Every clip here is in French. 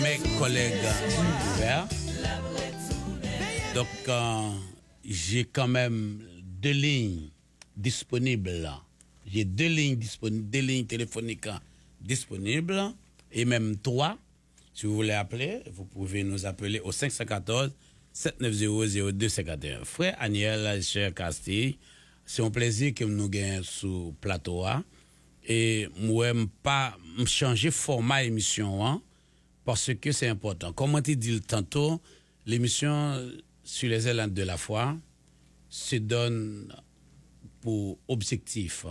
mes collègues ouverts. Donc, j'ai quand même 2 lignes disponibles là. J'ai 2 lignes disponibles, 2 lignes téléphoniques disponibles, et même 3. Si vous voulez appeler, vous pouvez nous appeler au 514 790 0251. Frère Aniel, cher Castille, c'est un plaisir que nous gagnons sous plateau. Et moi, pas changer format émission, parce que c'est important. Comme on dit tantôt, l'émission sur les ailes de la foi se donne pour objectif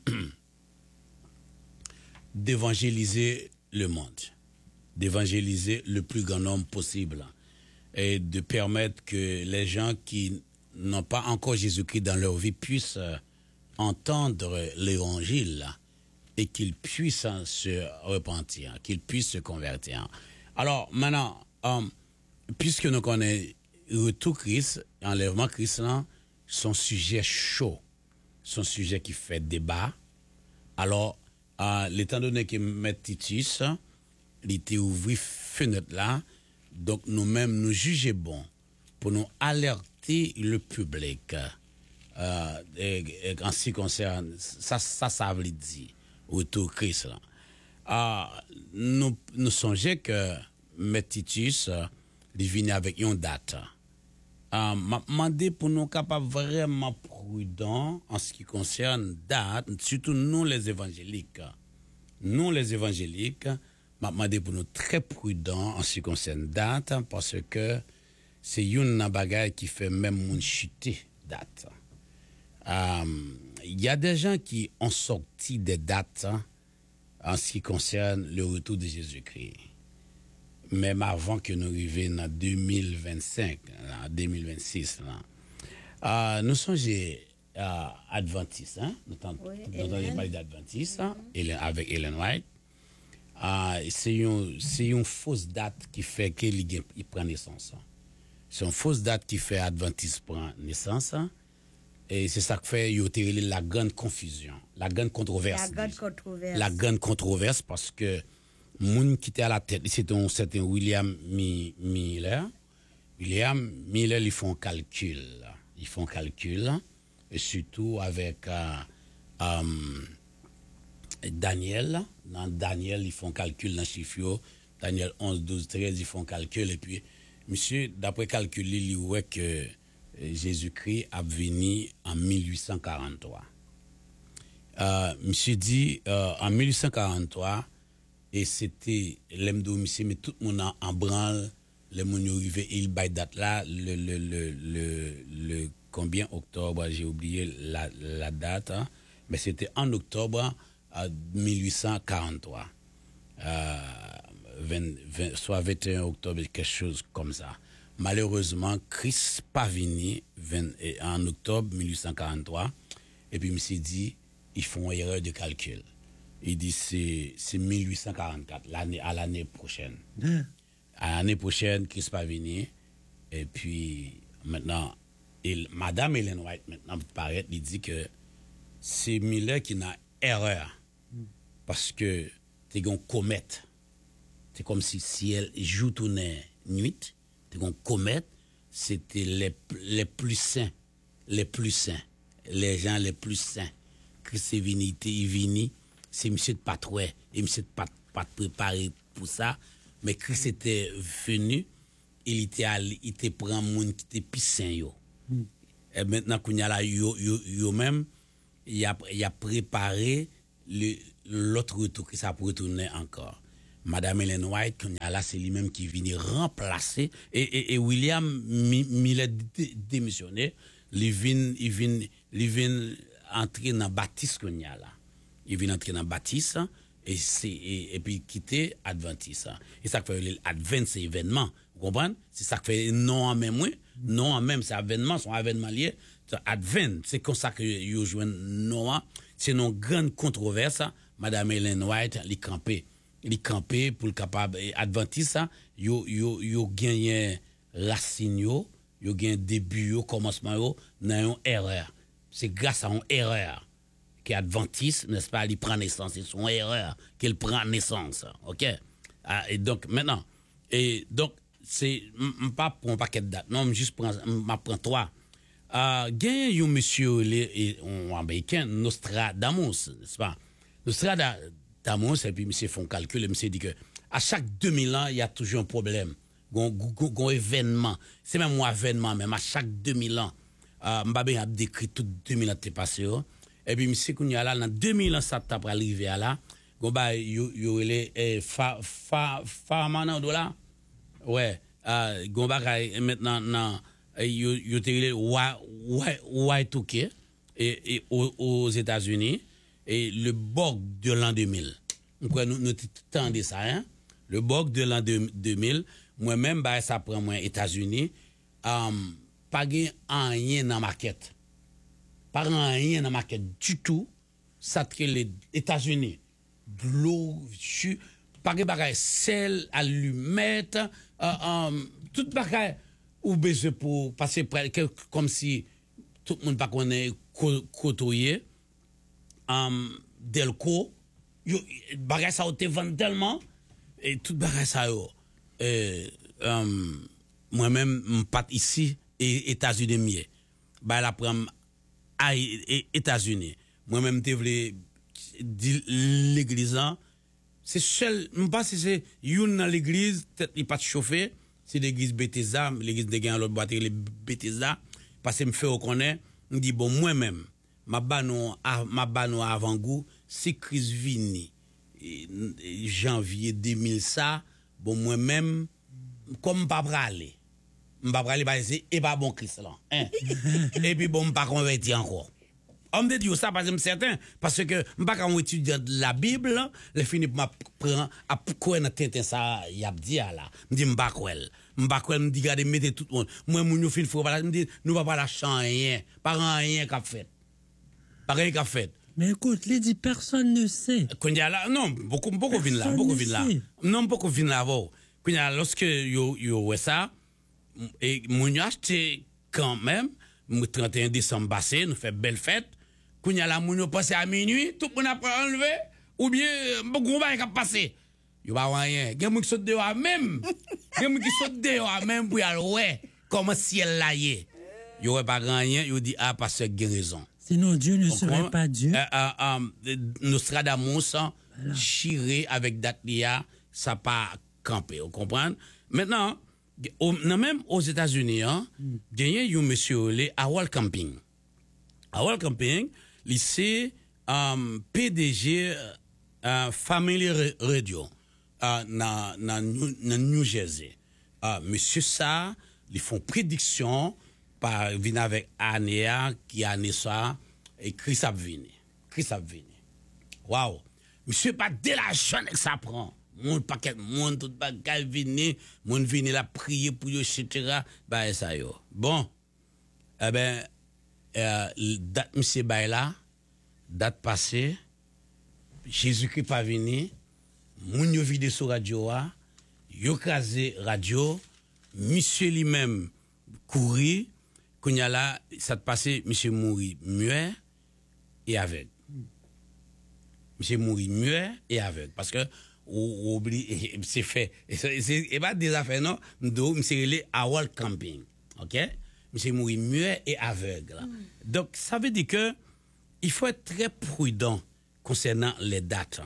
d'évangéliser le monde, d'évangéliser le plus grand nombre possible et de permettre que les gens qui n'ont pas encore Jésus-Christ dans leur vie puissent entendre l'évangile et qu'ils puissent se repentir, qu'ils puissent se convertir. Alors maintenant, puisque nous connaissons retour Christ, enlèvement Christ, son sujet chaud, son sujet qui fait débat. Alors, l'étant donné que M. Titus, il était ouvert fenêtre là, donc nous-mêmes nous jugeons bon pour nous alerter le public en ce qui concerne ça veut dire retour Christ là. Nous songeons que M. Titus il vient avec une date. M'a demandé pour nous capables vraiment prudents en ce qui concerne date, surtout nous les évangéliques. Nous les évangéliques, m'a demandé pour nous très prudents en ce qui concerne date, parce que c'est une bagaille qui fait même mon chuter date. Il y a des gens qui ont sorti des dates en ce qui concerne le retour de Jésus-Christ. Même avant que nous arrivions en 2025, en 2026. Nous sommes adventistes, nous entendons parler d'adventistes, avec Ellen White. C'est une fausse date qui fait qu'il prend naissance. C'est une fausse date qui fait adventiste prend naissance. Et c'est ça qui fait la grande confusion, la grande controverse. La grande controverse parce que moun qui était à la tête, c'est un certain William Miller. William Miller, ils font calcul. Et surtout avec Daniel. Dans Daniel, ils font calcul dans chiffre. Daniel 11, 12, 13, ils font calcul. Et puis, monsieur, d'après calcul, il voit que Jésus-Christ a venu en 1843. Monsieur dit, en 1843, et c'était l'emdo monsieur, mais tout le monde en branle, les gens arrivé, il bail date là, le combien octobre, j'ai oublié la date, mais c'était en octobre 1843. Soit 21 octobre, quelque chose comme ça. Malheureusement, Christ pas venu en octobre 1843, et puis monsieur dit, ils font une erreur de calcul. Il dit c'est 1844, à l'année prochaine. À l'année prochaine, Christ pas venu. Et puis, maintenant, Madame Ellen White, maintenant, paraît, il dit que c'est Miller qui n'a erreur. Parce que c'est une comète. C'est comme si ciel jour tournait nuit. C'est une comète. C'était les plus saints. Les gens les plus saints. Christ est venu, il venu. C'est monsieur de patrouille et monsieur de pas préparé pour ça, mais Christ était venu, il était prend monde qui était puissant yo. Et maintenant qu'on y a là yo même il a préparé l'autre retour qui ça pour retourner encore. Madame Ellen White qu'on y a là c'est lui-même qui vient remplacer et William Miller démissionné, il vient entrer dans baptiste qu'on y a là. Il vient entrer dans baptiste et puis quitter adventiste. Et ça fait l'advent c'est événement, vous comprenez? C'est ça que fait non en même non en même c'est événement, son événement lié advent, c'est comme ça que yo joint non, c'est une grande controverse. Madame Ellen White li campé pour le capable adventiste yo gagné racine yo gagné début yo commencement yo dans une erreur. C'est grâce à une erreur qui adventiste, n'est-ce pas, il prend naissance, c'est son erreur qu'il prend naissance, ok? Et donc, maintenant, Et donc, c'est pas pour un paquet de dates. Non, juste prends 3. Gagne un monsieur en américain, Nostradamus, n'est-ce pas? Nostradamus, et puis monsieur font calcul, et monsieur dit que à chaque 2000 ans, il y a toujours un problème. Un événement. C'est même un événement, même à chaque 2000 ans. Mbappé a décrit tout 2000 ans qui passé. Et puis monsieur qu'on y a là, dans 2000 ans, ça t'a arrivé à là. Gomba, yo les Farmana dollar. Ouais, Gomba maintenant nan yo te relé Y2K et aux États-Unis et le bug de l'an 2000. Donc nous tendez ça hein. Le bug de l'an 2000, moi-même bah ça prend moi États-Unis pas gain rien dans market. Pas rien dans market du tout. Ça que les États-Unis de l'eau, pas de bagaille, sel, allumette, tout bagaille, ou besoin pour passer comme si tout le monde pas connaît côtoyer, Delco, bagaille ça a été vendu tellement, et tout bagaille ça moi-même, pas ici, et États-Unis, bah la prend à États-Unis. Moi-même, je voulais l'église, c'est seul, je pense que c'est une dans l'église, peut-être il pas chauffé, c'est l'église Bethesda, l'église de Gain, l'autre boîte, les Bethesda, parce que me fait reconnaître, me dit, bon, moi-même, ma bano avant-goût, c'est crise vini, janvier 2000 ça, bon, moi-même, comme pas praler, m'pa praler, et pas bon Christ là, hein. Et puis bon, m'pa converti encore. On me dit ça parce que je suis certain, parce que je ne suis pas étudiant de la Bible, le fini pour prendre à quoi dans Tintin ça y a dit là. Je dis pas quoi. Je me dis regardez mettez tout le monde. Moi mon fin faut pas me dit nous va pas lâcher rien, pas rien qu'a fait. Pas rien qu'a fait. Mais écoute, les dit personne ne sait. Quand y a là non, beaucoup vinn là. Non beaucoup vinn là avant. Quand y a lorsque yo ouais ça et mon acheté quand même le 31 décembre passé, nous fait belle fête. Quand y a la moun passé à minuit, tout le monde a enlevé, ou bien, beaucoup va passer. Yo pas rien. Gen moun qui saute dehors même. Gen moun qui saute dehors même pour y aller ouais, comment ciel là y est. Yo pas rien, yo dit ah parce que gen raison. Sinon Dieu ne serait pas Dieu. Nostradamus chiré avec date lia, ça pas campé, vous comprenez? Maintenant même aux États-Unis, il y a un monsieur les Howell Camping. Howell Camping, c'est PDG Family Radio dans New Jersey. Monsieur ça, ils font prédiction par venir avec Anéa qui a né ça et Chris Abvini. Waouh. Monsieur pas de l'argent que ça prend. Mon paquet monde tout bagay vini mon vini la prier pour yo etc. Bah ça yo bon eh ben date monsieur bay là date passée Jésus-Christ pas vini moun yo vide sur radio yo krasé radio monsieur lui-même couri kounya là ça te passé monsieur mouri muet et aveugle monsieur mouri muet et aveugle parce que ou oublie c'est fait c'est pas des affaires non do monsieur les Howell Camping OK monsieur mourir muet et aveugle donc ça veut dire que il faut être très prudent concernant les dates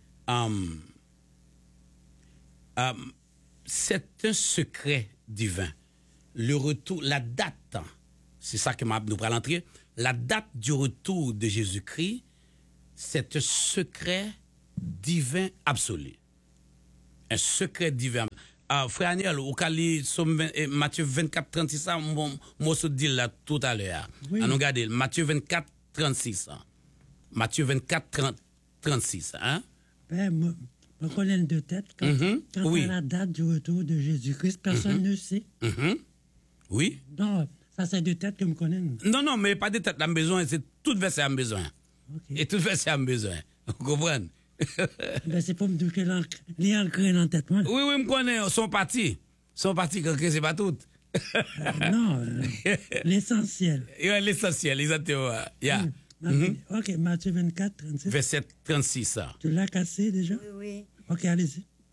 c'est un secret divin le retour la date c'est ça que nous prenons l'entrée la date du retour de Jésus-Christ c'est un secret divin absolu. Un secret divin. Frère Aniel, au Cali, Matthieu 24, 36, ça, moi, je dis là tout à l'heure. Oui. On regarde Matthieu 24, 36. Matthieu 24, 36. Hein? Ben, je connais de tête. Quand oui. La date du retour de Jésus-Christ, personne ne sait. Oui. Non, ça, c'est de tête que je connais. Non, mais pas de tête, j'ai besoin, c'est tout verset à besoin. Okay. Et tout verset à besoin. Vous comprenez? Ben c'est pour me dire que les ancrés dans la tête. Moi. Oui, je connais, sont partis quand c'est pas tout. Non, l'essentiel. Oui, l'essentiel, exactement. Yeah. Ok, Matthieu 24, 36. Verset 36, ça. Tu l'as cassé déjà? Oui. Ok, allez-y.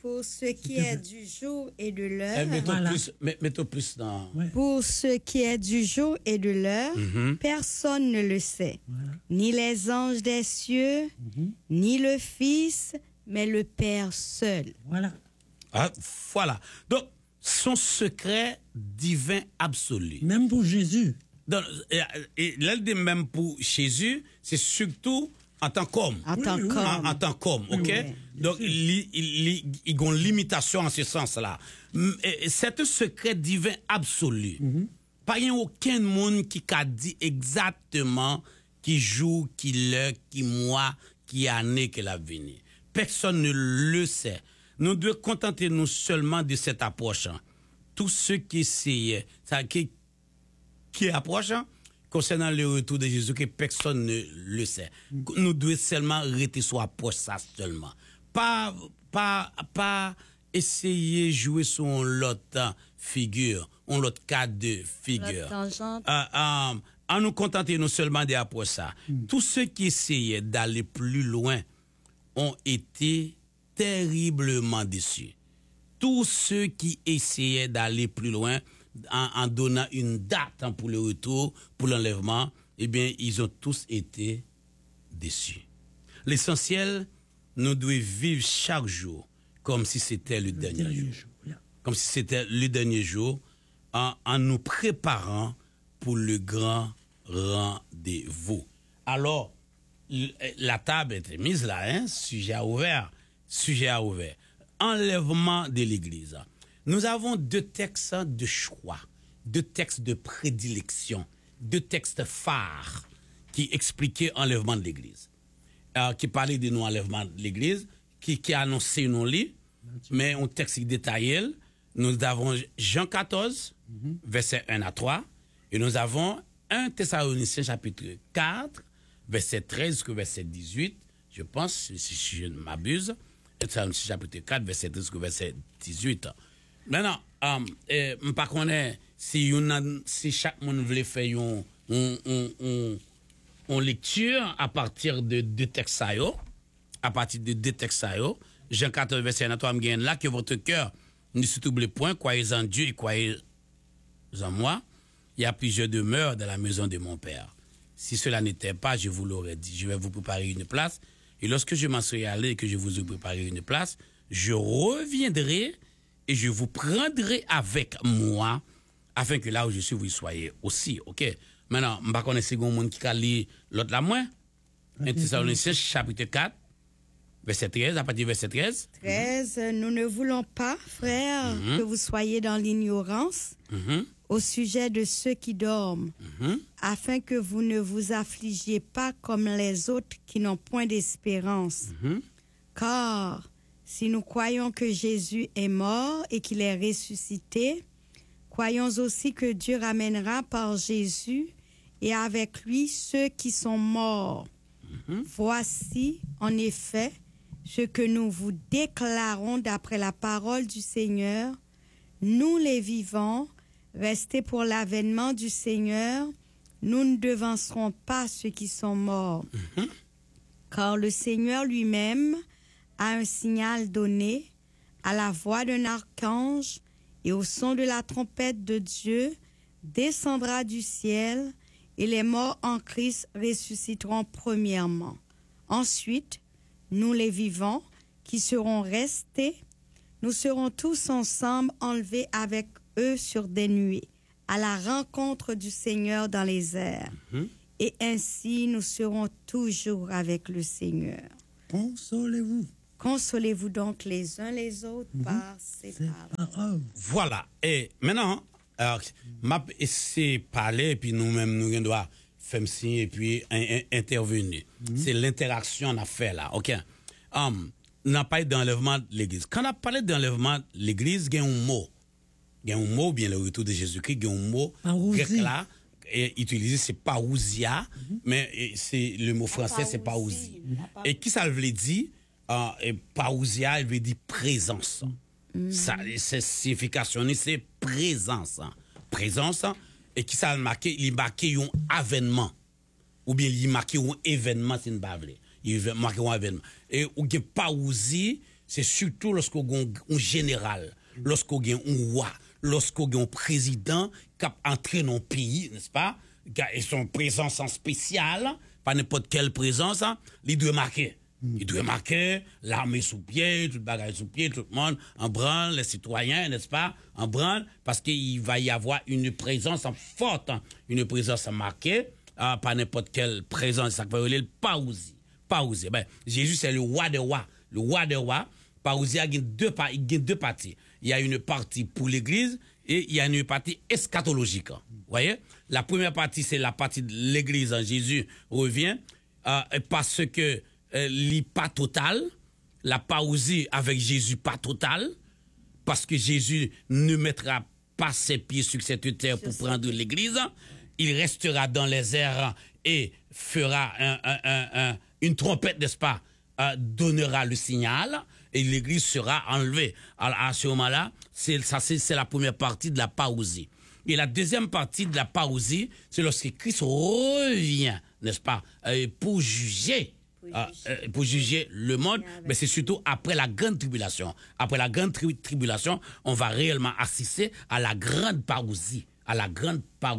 Pour ce qui est du jour et de l'heure. Mettons plus dans... Ouais. Pour ce qui est du jour et de l'heure, personne ne le sait. Voilà. Ni les anges des cieux, ni le Fils, mais le Père seul. Voilà. Ah, voilà. Donc, son secret divin absolu. Même pour Jésus. Donc, et là, même pour Jésus, c'est surtout en tant qu'homme. En tant oui. qu'homme. En tant qu'homme, ok? Oui, Donc, il y a une limitation en ce sens-là. C'est un secret divin absolu. Pas y a aucun monde qui a dit exactement qui jour, qui l'heure, qui mois, qui année qu'elle a venu. Personne ne le sait. Nous devons contenter nous seulement de cette approche. Tous ceux qui essayent, qui approchent concernant le retour de Jésus, que personne ne le sait. Nous devons seulement rester sur l'approche ça seulement. Pas essayer de jouer sur l'autre figure, l'autre cas de figure. En nous contenter nous seulement d'approcher ça. Tous ceux qui essayaient d'aller plus loin ont été terriblement déçus. Tous ceux qui essayaient d'aller plus loin en donnant une date pour le retour, pour l'enlèvement, eh bien, ils ont tous été déçus. L'essentiel, nous devons vivre chaque jour comme si c'était le dernier jour. Yeah. Comme si c'était le dernier jour, en nous préparant pour le grand rendez-vous. Alors, la table était mise là, hein, sujet à ouvert. Enlèvement de l'Église. Nous avons deux textes de choix, deux textes de prédilection, deux textes phares qui expliquaient l'enlèvement de l'Église. Qui parlaient de l'enlèvement de l'Église, qui annonçaient nos livres, mais un texte détaillé. Nous avons Jean 14, versets 1 à 3, et nous avons 1 Thessaloniciens chapitre 4, verset 13 jusqu'au verset 18, je pense, si je ne m'abuse. 1 Thessaloniciens chapitre 4, verset 13 jusqu'au verset 18. Maintenant, je ne sais pas si chaque monde voulait faire une lecture à partir de deux textes. Jean 14, verset 1 à 3, je gagne là que votre cœur ne se trouble point, croyez en Dieu et croyez en moi. Il y a plusieurs demeures dans la maison de mon Père. Si cela n'était pas, je vous l'aurais dit. Je vais vous préparer une place. Et lorsque je m'en serai allé et que je vous ai préparé une place, je reviendrai et je vous prendrai avec moi, afin que là où je suis, vous y soyez aussi. OK? Maintenant, je ne sais pas si vous avez qui a lu l'autre là, moi. 1 Thessaloniciens chapitre 4, verset 13, à partir du verset 13. 13, nous ne voulons pas, frères, que vous soyez dans l'ignorance au sujet de ceux qui dorment, afin que vous ne vous affligiez pas comme les autres qui n'ont point d'espérance. Car si nous croyons que Jésus est mort et qu'il est ressuscité, croyons aussi que Dieu ramènera par Jésus et avec lui ceux qui sont morts. Voici, en effet, ce que nous vous déclarons d'après la parole du Seigneur. Nous les vivants, restés pour l'avènement du Seigneur, nous ne devancerons pas ceux qui sont morts. Car le Seigneur lui-même a un signal donné, à la voix d'un archange et au son de la trompette de Dieu, descendra du ciel, et les morts en Christ ressusciteront premièrement. Ensuite, nous les vivants, qui serons restés, nous serons tous ensemble enlevés avec eux sur des nuées, à la rencontre du Seigneur dans les airs. Et ainsi, nous serons toujours avec le Seigneur. Consolez-vous. Consolez-vous donc les uns les autres par ces paroles. Voilà. Et maintenant, m'a essayé de parler, et puis nous-mêmes, nous devons faire signe et puis intervenir. C'est l'interaction qu'on a fait là. OK? On a parlé d'enlèvement de l'Église. Quand on a parlé d'enlèvement de l'Église, il y a un mot. Il y a un mot, bien le retour de Jésus-Christ, il y a un mot grec là, et utilisé, c'est parousia, mais c'est le mot français, c'est parousie. Et qui ça veut dire? Parousia, il veut dire présence. Ça, c'est signification, c'est présence. Présence, et qui ça marqué? Il marque un avènement. Ou bien il marque un événement, c'est une bavle. Il marque un événement. Et ou bien parousie, c'est surtout lorsqu'on a un général, lorsqu'on a un roi, lorsqu'on a un président qui a entré dans le pays, n'est-ce pas? Et son présence en spécial, pas n'importe quelle présence, il doit marquer. Il doit marquer l'armée sous pied, tout le bagage sous pied, tout le monde en branle, les citoyens, n'est-ce pas, en branle, parce qu'il va y avoir une présence forte, une présence marquée, pas n'importe quelle présence, ça va le paousi. Paousi. Ben, Jésus, c'est le roi des rois. Le roi des rois, paousi a deux parties. Il y a une partie pour l'église et il y a une partie eschatologique. Vous voyez? La première partie, c'est la partie de l'église. Jésus revient parce que pas total, la paousie avec Jésus pas total, parce que Jésus ne mettra pas ses pieds sur cette terre pour prendre l'église, il restera dans les airs et fera une trompette, n'est-ce pas, donnera le signal et l'église sera enlevée. Alors à ce moment-là, c'est la première partie de la paousie. Et la deuxième partie de la paousie, c'est lorsque Christ revient, n'est-ce pas, pour juger le monde, mais c'est surtout après la grande tribulation. Après la grande tribulation, on va réellement assister à la grande parousie, la grande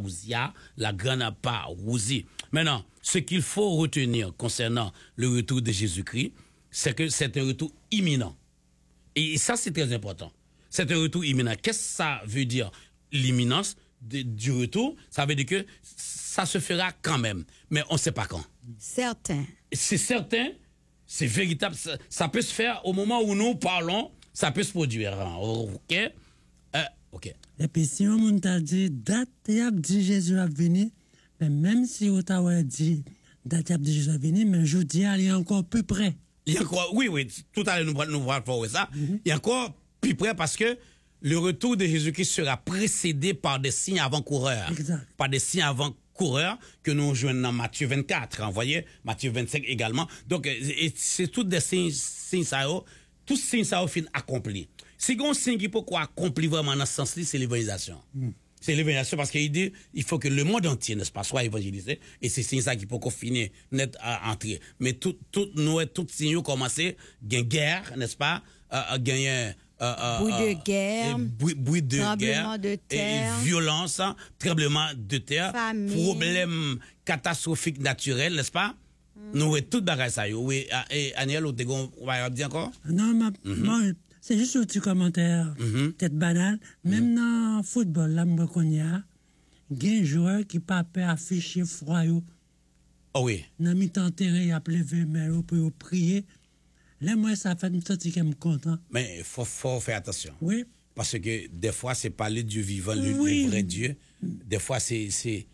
parousie. Maintenant, ce qu'il faut retenir concernant le retour de Jésus-Christ, c'est que c'est un retour imminent. Et ça, c'est très important. C'est un retour imminent. Qu'est-ce que ça veut dire, l'imminence du retour? Ça veut dire que ça se fera quand même, mais on ne sait pas quand. Certain. C'est certain, c'est véritable. Ça peut se faire au moment où nous parlons, ça peut se produire. OK? OK. Et puis si on t'a dit, date, il a dit Jésus a venu, mais même si on t'a dit, date, il a dit Jésus a venu, mais je dis, il est encore plus près. Il y a encore, oui, tout à l'heure nous voir ça. Il est encore plus près parce que le retour de Jésus-Christ sera précédé par des signes avant-coureurs. Exact. Par des signes avant-coureurs que nous joignons dans Matthieu 24, vous voyez, Matthieu 25 également. Donc, c'est tous des signes ça, tous ces signes ça fin accomplis. Si on signe qui peut accomplir vraiment dans ce sens-là, c'est l'évangélisation. C'est l'évangélisation parce qu'il dit il faut que le monde entier, n'est-ce pas, soit évangélisé. Et c'est ça qui peut finir net à entrer. Mais tous signaux commencé, gain guerre, n'est-ce pas, gagner bruit de guerre, bruit de tremblement guerre, de terre, et violence, tremblement de terre, famine, problème catastrophique naturel, n'est-ce pas? Nous avons tout bagage ça. Oui, et Aniel, on va dire encore? Non, moi, c'est juste un petit commentaire, peut-être banal. Même dans le football, là, moi, il y a un joueur qui pas peut afficher froid. Oh oui. Dans le mi-temps, il a pleuvé, mais il peut prier. Là, moi, ça fait me sentir que je suis content. Mais il faut faire attention. Oui. Parce que des fois, c'est pas le Dieu vivant, le vrai Dieu. Des fois, c'est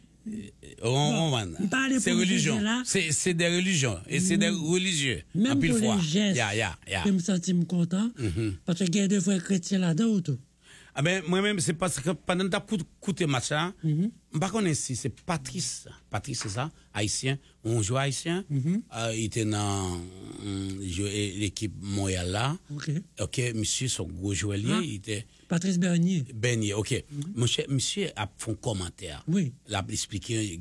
religion. C'est des religions. Et c'est des religieux. Même pour les gestes, je me sens content. Parce qu'il y a des fois chrétiens là-dedans ou tout. Ah ben, moi-même, c'est parce que pendant que tu écoutes match là, je ne connais pas si c'est Patrice. Patrice, c'est ça, haïtien. On joue haïtien. Il était dans l'équipe Montréal là. OK, monsieur, son gros joueur, il était. Patrice Bernier. Bernier, OK. Monsieur a fait un commentaire. Oui. Il a expliqué,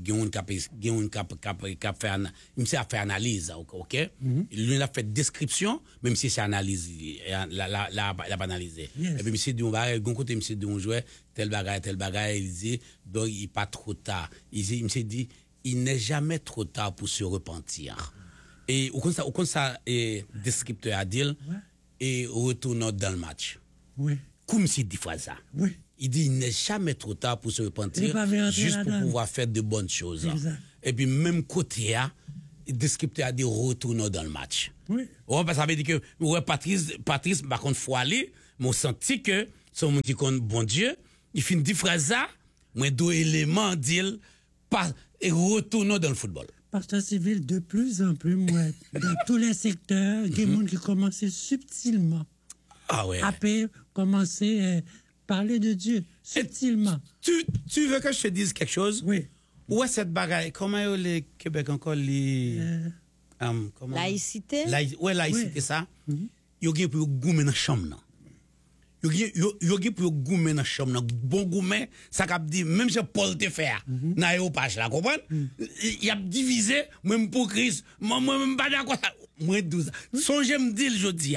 monsieur a fait analyse, OK? Lui, il a fait description, même si c'est analyse, il a pas analysé. Yes. Et puis, monsieur dit, côté, monsieur dit, on jouait tel bagaille, il dit, donc, il n'est pas trop tard. Monsieur dit, il n'est jamais trop tard pour se repentir. Et, au contraire, ça, descripteur a dit, et retournons dans le match. Oui. Comme s'il dit ça. Oui. Il dit il n'est jamais trop tard pour se repentir, juste pour pouvoir faire de bonnes choses. Exact. Et puis même côté, le descripteur a dit retournons dans le match. Oui. Ça veut dire que Patrice, par contre, faut aller, mais on sentit que c'est un monde qui connaît bon Dieu, il finit de phrases ça, mais deux éléments disent et retournons dans le football. Pasteur Civil, de plus en plus, moi, dans tous les secteurs, il y a des gens qui commencent subtilement. Ah ouais. Après, commencer à parler de Dieu, subtilement. Tu veux que je te dise quelque chose? Oui. Où est cette bagaille? Comment les Québec encore les... laïcité? Laïcité, ça. Il y a pour goumer dans la chambre. Il y a pour goumer dans la chambre. Bon goumer, ça cap dit, même si Paul te faire, dans l'aéropage, là, comprends? Il a divisé, même pour Christ, moi, même pas d'accord. Moi, 12 ans. Songez me dire, je dis,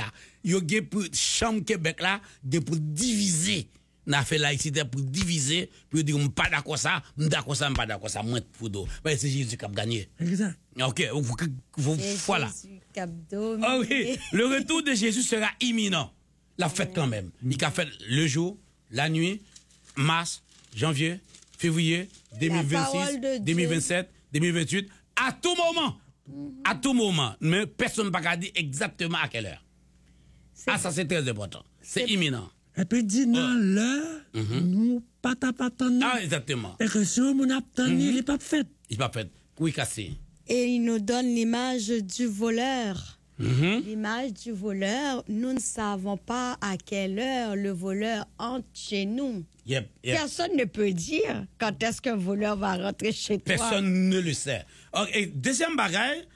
yo gen pour chambre Québec là, gen pour diviser. N'a fait laïcité pour diviser, pour dire pas d'accord ça, d'accord ça, pas d'accord ça, moi pour do. Mais c'est Jésus qui a gagné. Exact. OK, voilà. Jésus qui a dominé. Ah oui, le retour de Jésus sera imminent. La fête quand même. Il a fait le jour, la nuit, mars, janvier, février, 2026, 2027, 2028, à tout moment. À tout moment. Mais personne ne peut pas dire exactement à quelle heure. Ah, ça c'est très important. C'est imminent. Et puis, dit non, l'heure, nous, pas attendre. Ah, exactement. Et que si on a attendu, il n'est pas fait. Il n'est pas fait. Oui, cassé. Et il nous donne l'image du voleur. L'image du voleur, nous ne savons pas à quelle heure le voleur entre chez nous. Yep. Personne ne peut dire quand est-ce qu'un voleur va rentrer chez toi. Personne ne le sait. Et deuxième bagage,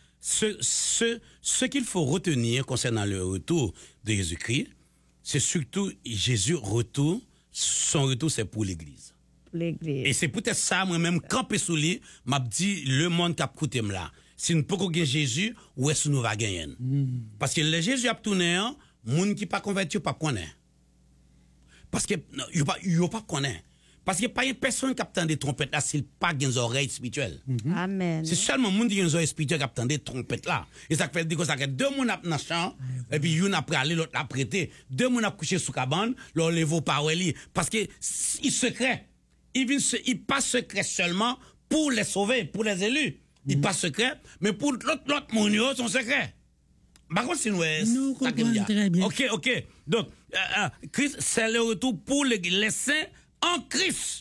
ce qu'il faut retenir concernant le retour de Jésus-Christ, c'est surtout Jésus retour, son retour c'est pour l'Église. L'Église. Et c'est peut-être ça, moi-même, campé sous lui, m'a dit le monde qui a coûté là. Si nous ne pouvons pas gagner Jésus, où est-ce que nous va gagner? Parce que le Jésus a tourné, monde qui pas converti, pas connaît. Parce que, il pas connaît. Parce qu'il n'y a pas une personne qui attend des trompettes là s'il pas des oreilles spirituelles. Amen. C'est seulement le monde qui a des oreilles spirituelles qui attend des trompettes là. Et ça fait dire que ça fait deux personnes dans le champ, et puis une après aller, l'autre après prêter. Deux personnes couché sous cabane, l'autre levé au parole. Parce que, il secret. Il pas secret seulement pour les sauver, pour les élus. Il pas secret, mais pour l'autre monde, son secret. Par contre, si nous comprenons très bien. OK. Donc, Christ, c'est le retour pour les saints en Christ.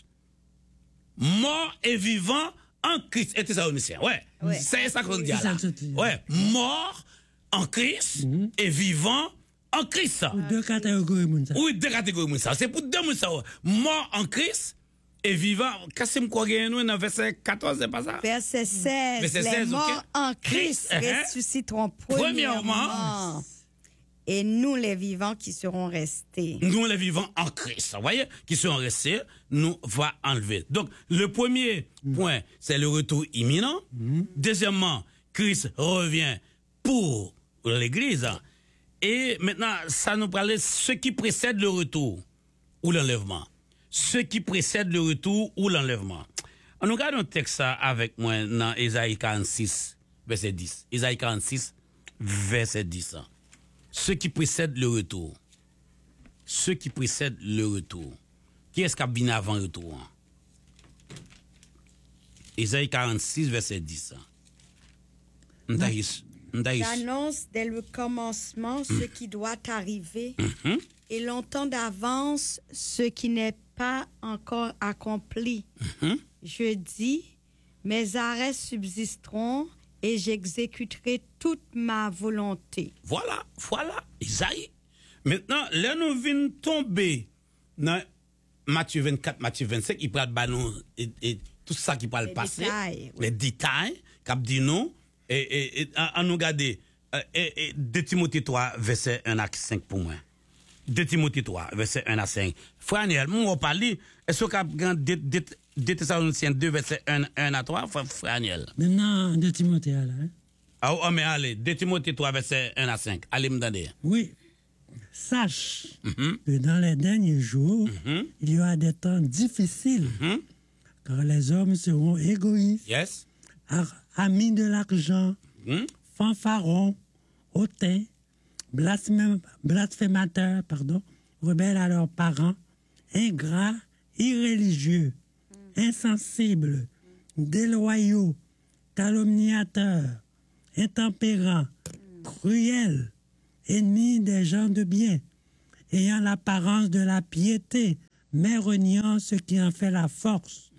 Mort et vivant en Christ. Et c'est ça, monsieur. Ouais. C'est ça qu'on dit là. Ouais. Mort en Christ et vivant en Christ. Ou deux catégories, ça. Oui, deux catégories, ça. C'est pour deux moun ça. Mort en Christ et vivant. Qu'est-ce que quoi nous dans verset 14, c'est pas ça? Verset 16. Verset 16, les morts ok. en Christ ressusciteront premièrement. Et nous, les vivants qui seront restés. Nous, les vivants en Christ, vous voyez, qui seront restés, nous va enlever. Donc, le premier point, c'est le retour imminent. Deuxièmement, Christ revient pour l'Église. Et maintenant, ça nous parle de ce qui précède le retour ou l'enlèvement. Ce qui précède le retour ou l'enlèvement. On regarde un texte avec moi dans Ésaïe 46, verset 10. Ésaïe 46, verset 10. Ce qui précède le retour. Ce qui précède le retour. Qui est-ce qui a bien avant le retour? Ésaïe 46, verset 10. J'annonce dès le commencement ce qui doit arriver et longtemps d'avance ce qui n'est pas encore accompli. Je dis, mes arrêts subsisteront et j'exécuterai toute ma volonté. Voilà, Isaïe. Maintenant, là, nous venons tomber dans Matthieu 24, Matthieu 25, il parle de nous et tout ça qui parle passer. Les détails, qui dit nous, et en nous garder, 2 Timothée 3, verset 1 à 5 pour moi. 2 Timothée 3, verset 1 à 5. Frère Aniel, on va parler, est-ce qu'on a 2 Thessaloniciens 2, verset 1 à 3, frère Aniel? Maintenant, 2 Timothée, là. Hein? Ah, mais allez, 2 Timothée 3, verset 1 à 5. Allez, me donner. Oui. Sache que dans les derniers jours, il y aura des temps difficiles, car les hommes seront égoïstes, Yes. amis de l'argent, fanfarons, hautains, blasphémateurs, rebelles à leurs parents, ingrats, irréligieux, insensibles, déloyaux, calomniateurs, intempérants, cruels, ennemis des gens de bien, ayant l'apparence de la piété, mais reniant ce qui en fait la force.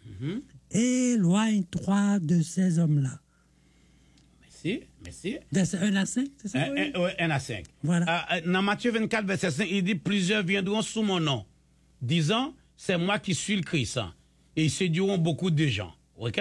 Éloigne-toi de ces hommes-là. Merci. Verset 1 à 5, c'est ça? Oui, 1 à 5. Voilà. Dans Matthieu 24, verset 5, il dit, plusieurs viendront sous mon nom, disant, c'est moi qui suis le Christ. Et ils séduiront beaucoup de gens. OK?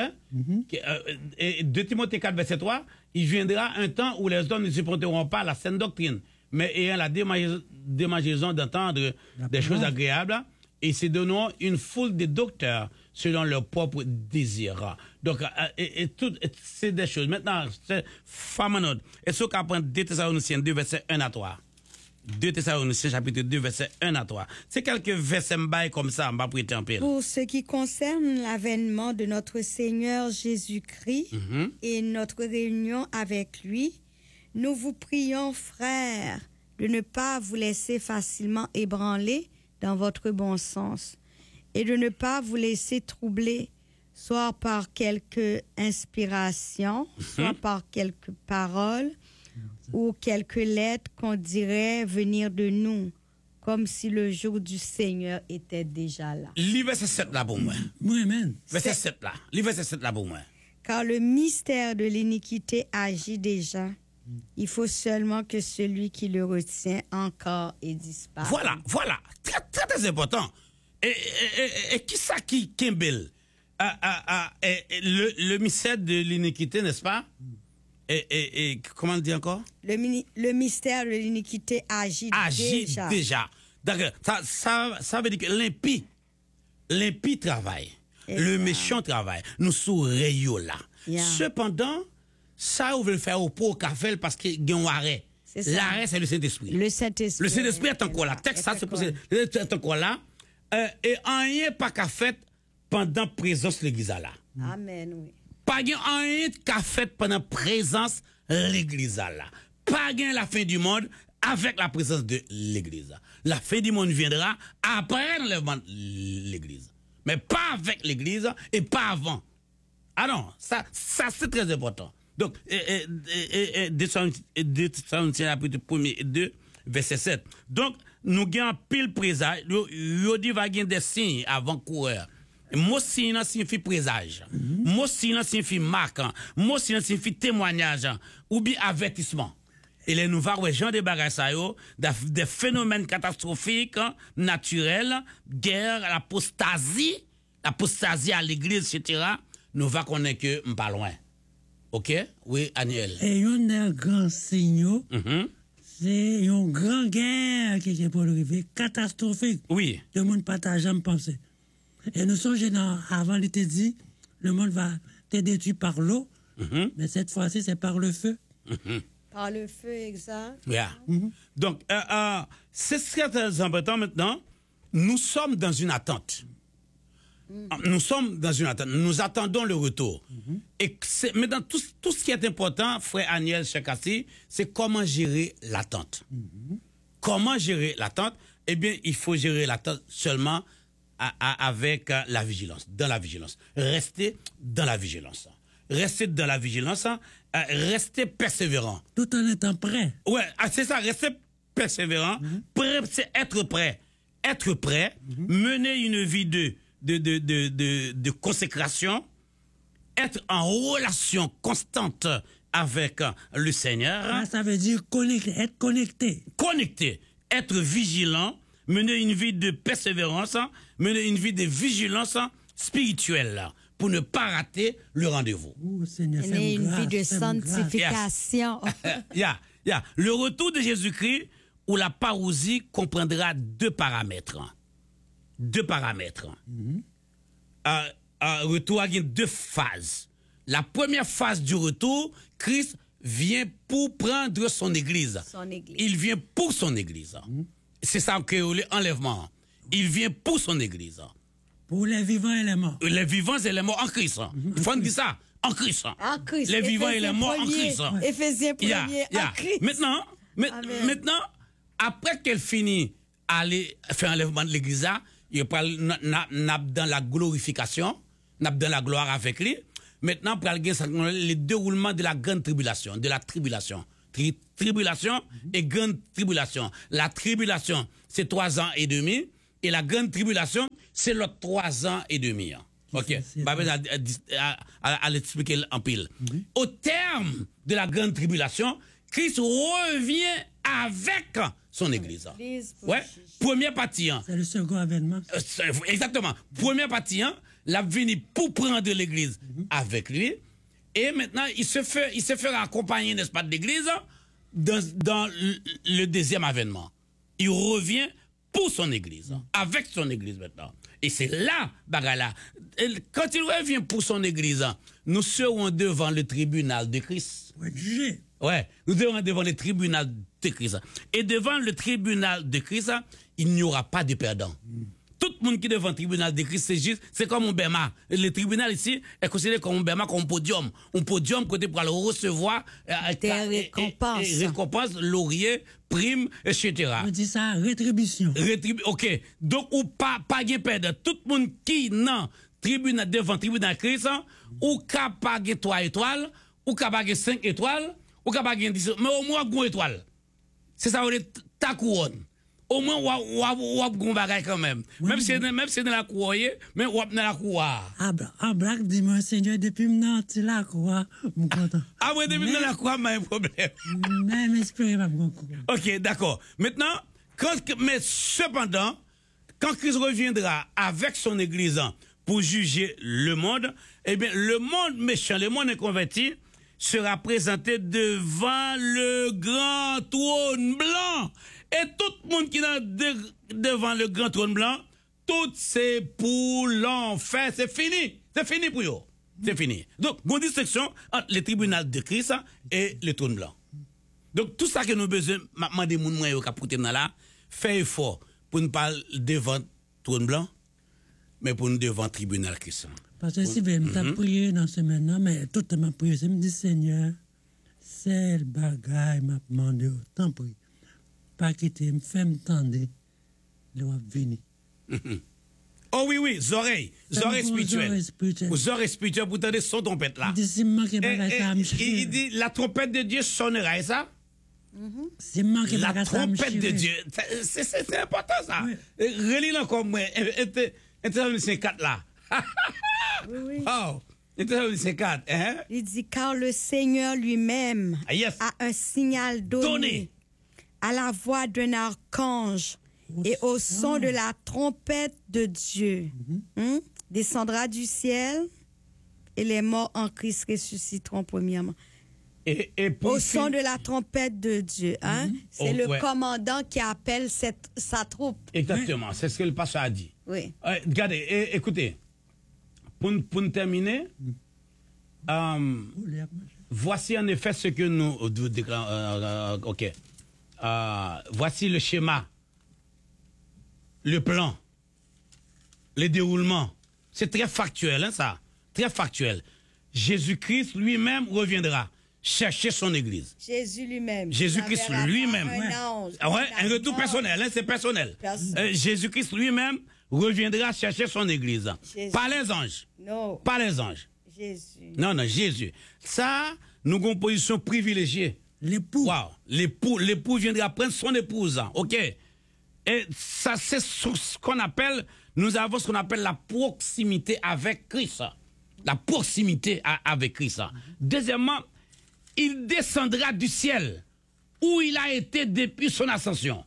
Et 2 Timothée 4, verset 3, il viendra un temps où les hommes ne supporteront pas la saine doctrine, mais ayant la démangeaison d'entendre des choses agréables, et se donneront une foule de docteurs selon leurs propres désirs. Donc, toutes ces des choses. Maintenant, femme en ordre. Est-ce qu'on prend 2 Thessaloniciens 2, verset 1 à 3? 2 Thessaloniciens chapitre 2 verset 1 à 3. C'est quelques versets m'baille comme ça, m'a prêté en pile. Pour ce qui concerne l'avènement de notre Seigneur Jésus-Christ et notre réunion avec lui, nous vous prions, frères, de ne pas vous laisser facilement ébranler dans votre bon sens et de ne pas vous laisser troubler, soit par quelque inspiration, soit par quelques paroles ou quelques lettres qu'on dirait venir de nous, comme si le jour du Seigneur était déjà là. Lis verset 7 là pour moi. Oui, amen. Verset 7 là. Lis verset 7 là pour moi. Car le mystère de l'iniquité agit déjà. Il faut seulement que celui qui le retient encore et disparaisse. Voilà. Très, très, très important. Et qui ça qui Kimbel? Le mystère de l'iniquité, n'est-ce pas? Et comment on dit encore? Le mystère de l'iniquité agit déjà. D'accord. Ça veut dire que l'impie travaille. Le méchant travaille. Nous sourions là. Yeah. Cependant, ça, on veut le faire au pot café parce qu'il y a un arrêt. L'arrêt, c'est le Saint-Esprit. Le Saint-Esprit. Le Saint-Esprit est encore là. Texte, ça, c'est pour ça. Est encore là. Et rien pas qu'à fait pendant présence de l'église là. Amen, oui. Pas rien qu'à fait pendant présence de l'église là. Pas la fin du monde avec la présence de l'église. La fin du monde viendra après l'enlèvement de l'église. Mais pas avec l'église et pas avant. Ah non, ça c'est très important. Donc, 2 chapitre 1er et 2, verset 7. Donc, nous avons pile présage. Nous dit va des signes avant-coureurs. Mot signe signifie présage. Mot signe signifie marque. Mot signe signifie témoignage ou bien avertissement. Et les nous voir gens des bagages ça yo, des phénomènes catastrophiques, naturels, guerre, l'apostasie à l'église, etc. Nous va connaître que pas loin. OK? Oui, Aniel. Et un des grands signaux, c'est une grande guerre qui est pour arriver, catastrophique. Oui. Le monde partage à me penser. Et nous sommes avant, il était dit, le monde va être détruit par l'eau, mais cette fois-ci, c'est par le feu. Par le feu, exact. Yeah. Donc, c'est très important maintenant. Nous sommes dans une attente. Nous sommes dans une attente. Nous attendons le retour. Et maintenant, tout ce qui est important, frère Aniel Chekassi, c'est comment gérer l'attente. Comment gérer l'attente? Eh bien, il faut gérer l'attente seulement avec la vigilance, dans la vigilance. Restez dans la vigilance. Restez dans la vigilance, restez persévérant. Tout en étant prêt. Ouais, c'est ça, restez persévérant. Prêt, c'est être prêt. Être prêt, mener une vie de consécration, être en relation constante avec le Seigneur. Ça veut dire être connecté. Connecté, être vigilant, mener une vie de persévérance, mener une vie de vigilance spirituelle pour ne pas rater le rendez-vous. Oh, Seigneur, mener une vie de sanctification. Le retour de Jésus-Christ ou la parousie comprendra deux paramètres. Retour a deux phases. La première phase du retour, Christ vient pour prendre son église. Il vient pour son église. C'est ça que l'enlèvement. Il vient pour son église. Pour les vivants et les morts. Les vivants et les morts en Christ. Il faut dire ça. En Christ. Les vivants et les morts en Christ. Éphésiens 1er en Christ. Maintenant, après qu'elle finit à aller faire l'enlèvement de l'église, il parle dans la glorification, dans la gloire avec lui. Maintenant, pour le déroulement de la grande tribulation, de la tribulation. Tribulation et grande tribulation. La tribulation, c'est 3 ans et demi. Et la grande tribulation, c'est le 3 ans et demi. OK. À l'expliquer en pile. Au terme de la grande tribulation, Christ revient avec son église. Ouais. Première partie. C'est le second avènement. Exactement. Première partie, l'a venu pour prendre l'église avec lui. Et maintenant, il se fait accompagner, n'est-ce pas, de l'église dans le deuxième avènement. Il revient pour son église, avec son église maintenant. Et c'est là, bagala. Quand il revient pour son église, nous serons devant le tribunal de Christ. Pour être jugé. Ouais, nous devons devant le tribunal de Christ. Et devant le tribunal de Christ, il n'y aura pas de perdant. Tout le monde qui est devant le tribunal de Christ, c'est juste, c'est comme un béma. Le tribunal ici est considéré comme un béma, comme un podium. Un podium côté pour aller recevoir des récompenses. Récompenses, laurier, primes, etc. On dit ça, rétribution. Ok. Donc, ou pas de perdant. Tout le monde qui non tribunal devant le tribunal de Christ, ou capable de 3 étoiles, ou capable de 5 étoiles, ou capable de 10, mais au moins une étoile. C'est ça, ta couronne. Au moins, ou a un bagage quand même. Oui, même si c'est dans la cour, mais ou dans la cour. En blague, dis-moi, Seigneur, depuis maintenant, tu la cour, mon content. Ah oui, depuis dans la cour, mais un problème. Mais m'espérez pas mon cour. Ok, d'accord. Maintenant, mais cependant, quand Christ reviendra avec son église pour juger le monde, eh bien, le monde méchant, le monde inconverti, sera présenté devant le grand trône blanc. Et tout le monde qui est devant le grand trône blanc, tout c'est pour l'enfer. C'est fini. C'est fini pour eux. C'est fini. Donc, une distinction entre le tribunal de Christ et le trône blanc. Donc, tout ça que nous avons besoin, maintenant, des gens qui sont là, fait effort pour ne pas devant le trône blanc, mais pour nous devant le tribunal Christ. Parce que si je t'ai prié dans ce maintenant, mais tout m'a prié, je me dis, Seigneur, c'est le bagage m'a demandé, tant pis. Pas quitter, me fait me tendre, le va venir. Oh oui, oui, oreilles spirituelles. Aux oreilles spirituelles pour tendre son trompette là. Il dit, la trompette de Dieu sonnera, et ça? La trompette de Dieu, c'est important ça. Relis-le comme moi, Thessaloniciens 4 là. Oui. Oh, Thessaloniciens 4, hein? Il dit, car le Seigneur lui-même a un signal donné à la voix d'un archange et au son de la trompette de Dieu. Descendra du ciel et les morts en Christ ressusciteront premièrement. Et au son de la trompette de Dieu. C'est le commandant qui appelle sa troupe. Exactement, c'est ce que le pasteur a dit. Oui. Regardez, écoutez, pour nous terminer, voici en effet ce que nous déclarons. Ok. Voici le schéma, le plan, le déroulement. C'est très factuel, hein, ça. Très factuel. Jésus-Christ lui-même reviendra chercher son église. Jésus-Christ lui-même. Un retour personnel, hein, c'est personnel. Jésus-Christ lui-même reviendra chercher son église. Pas les anges. Non. Pas les anges. Jésus. Non, Jésus. Ça, nous avons une position privilégiée. L'époux. Wow. L'époux viendra prendre son épouse. OK. Et ça, c'est ce qu'on appelle, nous avons ce qu'on appelle la proximité avec Christ. La proximité avec Christ. Deuxièmement, il descendra du ciel où il a été depuis son ascension.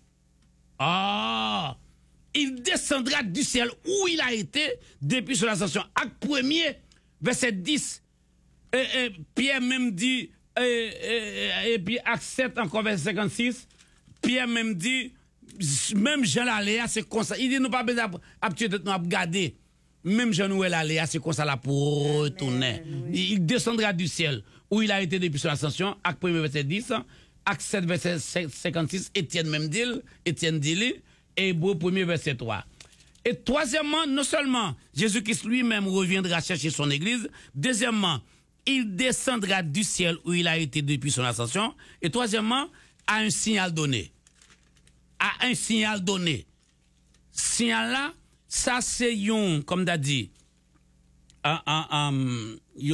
Il descendra du ciel où il a été depuis son ascension. Acte 1er, verset 10. Pierre même dit, et puis acte 7, encore verset 56, Pierre même dit, même Jean Laléa, c'est comme ça. Il dit, nous pas besoin de regarder. Même Jean-Noël Aléa, c'est comme ça là pour retourner. Oui. Il descendra du ciel où il a été depuis son ascension. Acte 1 verset 10, Acte 7 verset 56, Étienne même dit, et Hébreu 1 verset 3. Et troisièmement, non seulement Jésus-Christ lui-même reviendra chercher son église, deuxièmement, il descendra du ciel où il a été depuis son ascension, et troisièmement, à un signal donné. À un signal donné. Signal là, ça c'est comme t'as dit, un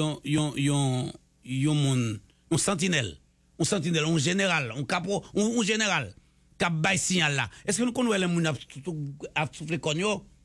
sentinelle, un général, un capot, un général, qui a bail signal là. Est-ce que nous connaissons les gens qui a soufflé cogno?